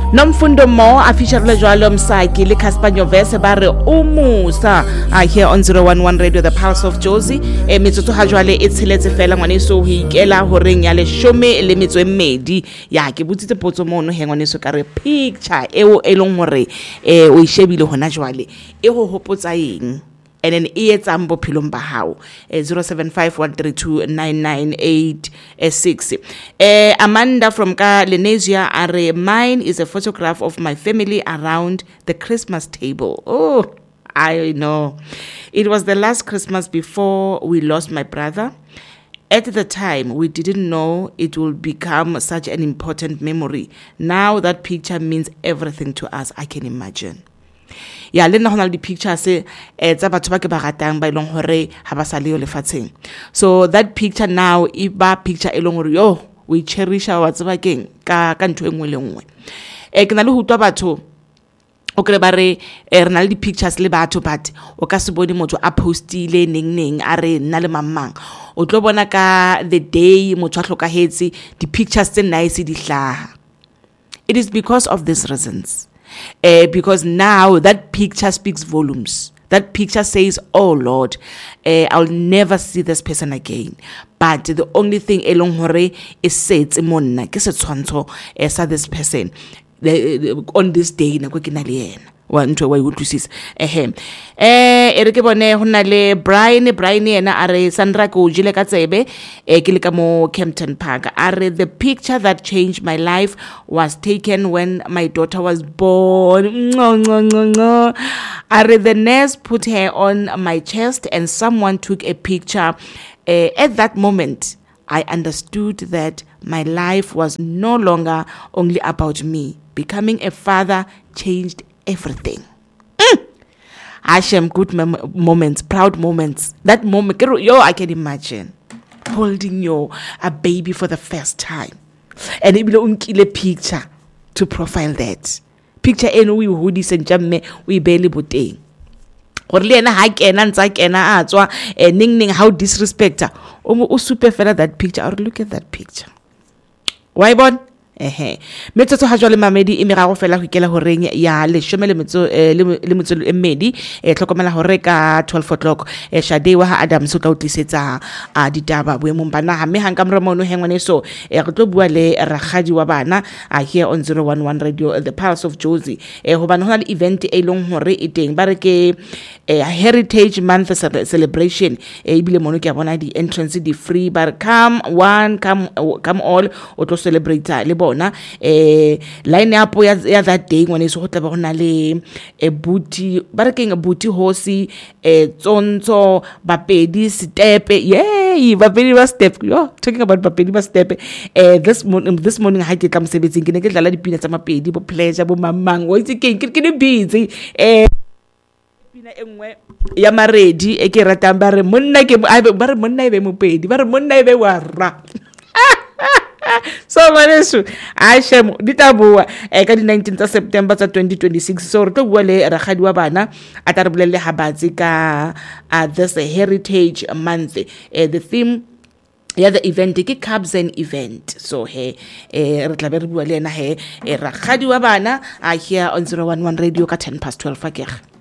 Nomfundo Mo a featurele jwalo Msaki le Casper Nyovese ba re umusa here on 011 Radio The Pulse of Jozi metsotso ha jwale e tsheletse fela ngwaneso ho ikela horeng ya 12 ya ke butsitse potso mono he ngwaneso ka re picture eo e leng hore o ishebile hona jwale e ho hopotsa eng and then etsang bophelong ba hao 0751329986 Amanda from Lenesia are mine is a photograph of my family around the Christmas table. Oh, I know it was the last Christmas before we lost my brother. At the time, we didn't know it would become such an important memory. Now that picture means everything to us. I can imagine. Ya le nna hona di pictures tsa batho ba ke ba ratang ba ilong hore ha ba sa leo lefatsheng. So that picture now iba picture e leng hore yo we cherish wa tsaba keng ka ntho engwe le ngwe. Ke na le hutwa batho o kre ba re re na le di pictures le batho but o ka se bone motho a postile neng a re nna le mamang o tlo bona ka the day motho a hlokahetse di pictures tse nice di hlaha. It is because of these reasons. Because now that picture speaks volumes. That picture says, oh Lord, I'll never see this person again. But the only thing elong hore is said monna ke setshwantsho sa this person on this day na go ke na le yena wa ntwe wa utlwisisa ere ke bone hona le Brian yena are Sandra go jile ka tsebe ke le ka mo Kempton Park are the picture that changed my life was taken when my daughter was born. Are the nurse put her on my chest and someone took a picture. At that moment I understood that my life was no longer only about me. Becoming a father changed everything. Hashem, good moments, proud moments. That moment, I can imagine holding a baby for the first time. And it will kill a picture to profile that. Picture we hoodie and jamme we barely butting. Or lena ha kena ntsa kena a tswa ning how disrespecta. O super fella that picture or look at that picture. Why bon? Metsotso ha jwale mamedi e merago fela ho ikela horeng ya 10 mmedi tlhokomela hore ka 12 o'clock Shade wa ha Adams o ka utlisetsa ditaba boemong bana ha me hanga mra mono hengwane so re tlo bua le ragadi wa bana here on 011 Radio The Pulse of Jozi ho bana hona le event e leng hore e teng ba re ke Heritage Month celebration ibile mono ke bona di entrance di free but come all o tlo celebrate le bona line up ya that day when is go tla ba gona le booty ba re keng booty hosi tsontsho bapedi step bapedi ba step talking about bapedi ba step this morning ha ke tla mosebetsing ke ne ke dlala dipina tsa mapedi bo pleasure bo mamang o itse ke di busy pina engwe ya maredi e ke ratang ba re monna ke ba re monna e be mopedi ba re monna e be wa ra so manesu Hashem ditabua ka di 19th of September 2026 so re tlo bua le ragadi wa bana a tla re bolelle ha batsi ka this Heritage Month the theme the event ke Kabzen event so re tla be re bua le ena ragadi wa bana here on 011 Radio ka 10 past 12 akere